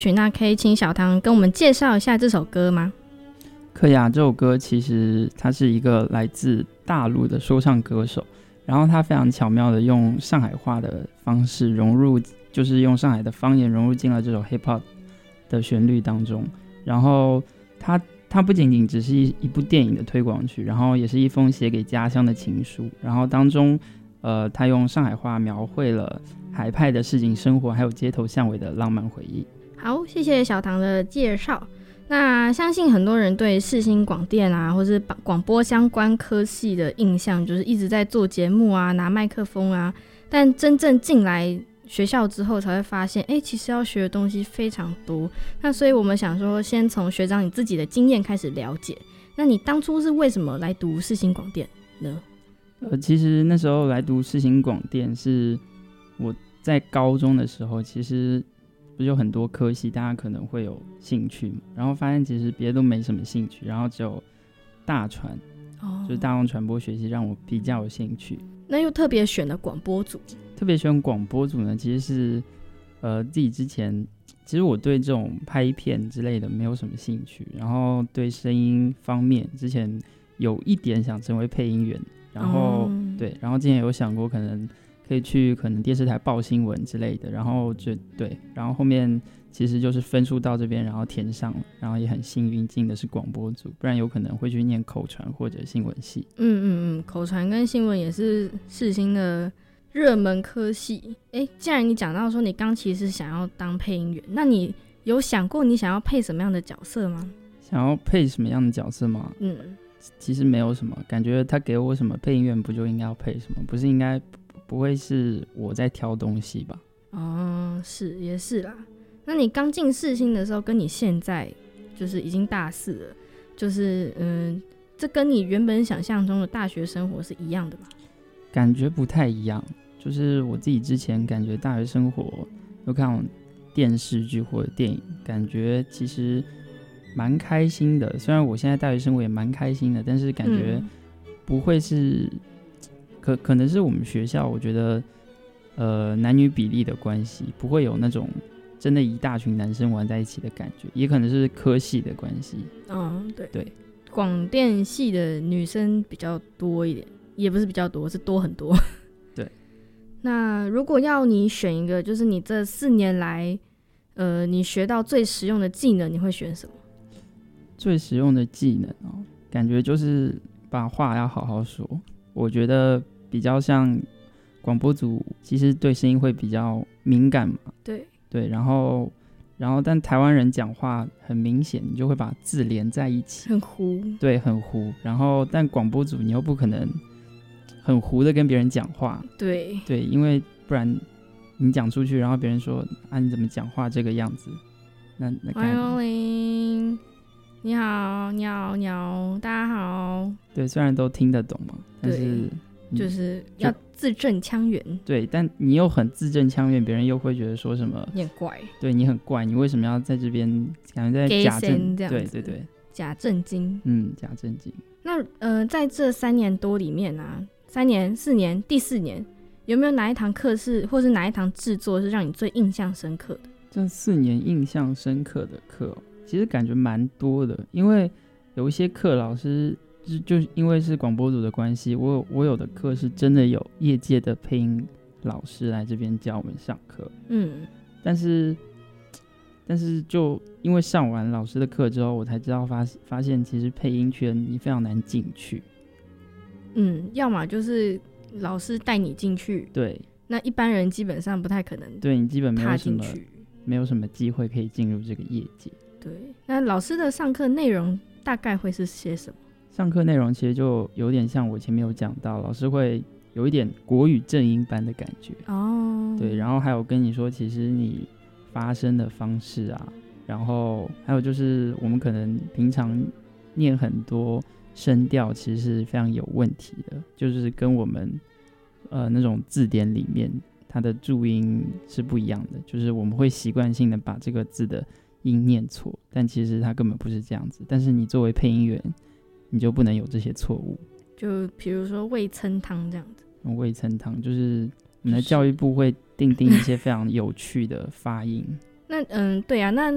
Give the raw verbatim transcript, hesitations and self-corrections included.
那可以请小唐跟我们介绍一下这首歌吗？ 可以啊，这首歌其实它是一个来自大陆的说唱歌手，然后他非常巧妙的用上海话的方式融入，就是用上海的方言融入进了这首 hip hop 的旋律当中。然后他它不仅仅只是 一, 一部电影的推广曲，然后也是一封写给家乡的情书。然后当中，呃，他用上海话描绘了海派的市井生活，还有街头巷尾的浪漫回忆。 好，谢谢小唐的介绍。那相信很多人对世新广电啊，或是广播相关科系的印象，就是一直在做节目啊，拿麦克风啊。但真正进来学校之后，才会发现，哎、欸，其实要学的东西非常多。那所以我们想说，先从学长你自己的经验开始了解。那你当初是为什么来读世新广电呢？ 呃，其实那时候来读世新广电是我在高中的时候，其实不是有很多科系大家可能会有兴趣嘛，然后发现其实别的都没什么兴趣，然后只有大传、哦、就是大众传播学系让我比较有兴趣。 那又特别选了广播组。 特别选广播组呢，其实是呃自己之前其实我对这种拍片之类的没有什么兴趣，然后对声音方面之前有一点想成为配音员，然后、嗯、对，然后之前有想过可能可以去可能电视台报新闻之类的，然后就对，然后后面其实就是分数到这边，然后填上了，然后也很幸运进的是广播组，不然有可能会去念口传或者新闻系。 嗯嗯嗯，口传跟新闻也是世新的热门科系。哎，既然你讲到说你刚其实想要当配音员，那你有想过你想要配什么样的角色吗？ 想要配什么样的角色吗？嗯，其实没有什么，感觉他给我什么配音员不就应该要配什么，不是应该不会是我在挑东西吧？ 哦，是也是啦。那你刚进世新的时候跟你现在就是已经大四了，就是嗯，这跟你原本想象中的大学生活是一样的吗？ 感觉不太一样，就是我自己之前感觉大学生活有看种电视剧或者电影，感觉其实蛮开心的，虽然我现在大学生活也蛮开心的，但是感觉不会是、嗯、可, 可能是我们学校我觉得呃男女比例的关系，不会有那种真的一大群男生玩在一起的感觉，也可能是科系的关系。 嗯，对对， 广电系的女生比较多一点，也不是比较多，是多很多。 对。 那如果要你选一个，就是你这四年来，呃，你学到最实用的技能，你会选什么？ 最实用的技能哦，感觉就是把话要好好说。我觉得比较像广播组，其实对声音会比较敏感嘛。 对对，然后。然后但台湾人讲话很明显你就会把字连在一起， 很糊。 对，很糊。然后但广播组你又不可能很糊的跟别人讲话， 对对，因为不然你讲出去然后别人说啊你怎么讲话这个样子，那那欢迎光临，你好你好你好大家好。 对，虽然都听得懂嘛，但是就是要字正腔圆。 对，但你又很字正腔圆，别人又会觉得说什么你很怪， 对，你很怪，你为什么要在这边感觉在假正这样子，对对对， 假正经。 嗯，假正经。 那呃，在这三年多里面啊，三年四年第四年，有没有哪一堂课是或是哪一堂制作是让你最印象深刻的？ 这四年印象深刻的课、哦、其实感觉蛮多的，因为有一些课老师就, 就因为是广播组的关系，我有我有的课是真的有业界的配音老师来这边教我们上课，嗯，但是但是就因为上完老师的课之后，我才知道 发, 发现其实配音圈你非常难进去， 嗯，要么就是老师带你进去， 对， 那一般人基本上不太可能， 对，你基本没有什么没有什么机会可以进入这个业界。 对，那老师的上课内容大概会是些什么？ 上课内容其实就有点像我前面有讲到，老师会有一点国语正音班的感觉哦，对，然后还有跟你说其实你发声的方式啊，然后还有就是我们可能平常念很多声调其实是非常有问题的，就是跟我们呃那种字典里面它的注音是不一样的，就是我们会习惯性的把这个字的音念错，但其实它根本不是这样子，但是你作为配音员你就不能有这些错误， 就比如说味噌汤这样子， 味噌汤就是我们的教育部会订定一些非常有趣的发音。 那嗯，对啊，那